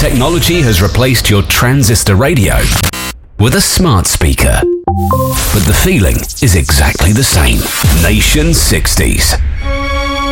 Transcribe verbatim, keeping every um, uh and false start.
Technology has replaced your transistor radio with a smart speaker. But the feeling is exactly the same. Nation sixties.